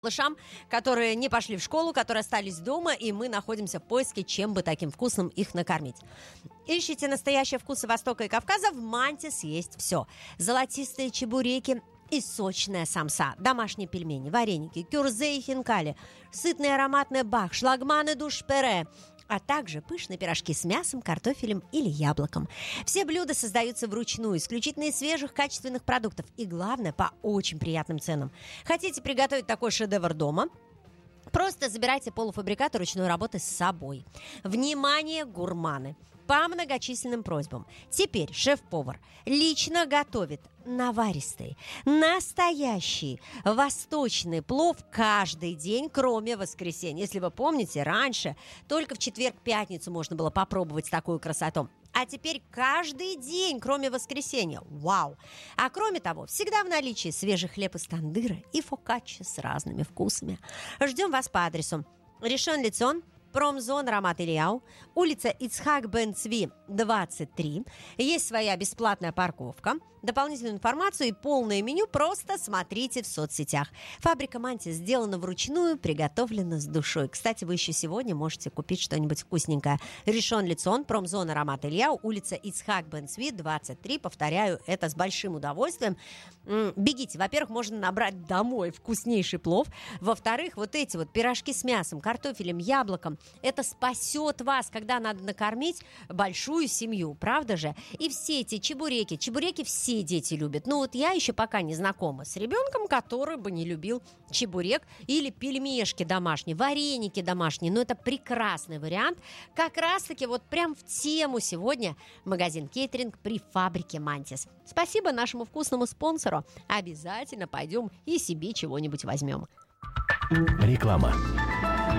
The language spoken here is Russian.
малышам, которые не пошли в школу, которые остались дома, и мы находимся в поиске, чем бы таким вкусным их накормить. Ищите настоящие вкусы Востока и Кавказа, в Мантис есть все. Золотистые чебуреки и сочная самса, домашние пельмени, вареники, кюрзе и хинкали, сытный ароматный бах, шлагманы душ-пере, а также пышные пирожки с мясом, картофелем или яблоком. Все блюда создаются вручную, исключительно из свежих качественных продуктов и, главное, по очень приятным ценам. Хотите приготовить такой шедевр дома? Просто забирайте полуфабрикаты ручной работы с собой. Внимание, гурманы! По многочисленным просьбам. Теперь шеф-повар лично готовит наваристый, настоящий восточный плов каждый день, кроме воскресенья. Если вы помните, раньше только в четверг-пятницу можно было попробовать такую красоту. А теперь каждый день, кроме воскресенья. Вау! А кроме того, всегда в наличии свежий хлеб из тандыра и фокачча с разными вкусами. Ждем вас по адресу Ришон Ле-Цион, промзона Рамат Ильяу, улица Ицхак бен Цви, 23. Есть своя бесплатная парковка. Дополнительную информацию и полное меню просто смотрите в соцсетях. Фабрика Мантис сделана вручную, приготовлена с душой. Кстати, вы еще сегодня можете купить что-нибудь вкусненькое. Ришон Ле-Цион, промзона Рамат Ильяу, улица Ицхак бен Цви, 23. Повторяю, это с большим удовольствием. Бегите. Во-первых, можно набрать домой вкуснейший плов. Во-вторых, вот эти вот пирожки с мясом, картофелем, яблоком, это спасет вас, когда надо накормить большую семью, правда же? И все эти чебуреки все дети любят. Ну вот я еще пока не знакома с ребенком, который бы не любил чебурек или пельмешки домашние, вареники домашние. Но это прекрасный вариант. Как раз-таки вот прям в тему сегодня магазин кейтеринг при фабрике Мантис. Спасибо нашему вкусному спонсору. Обязательно пойдем и себе чего-нибудь возьмем. Реклама.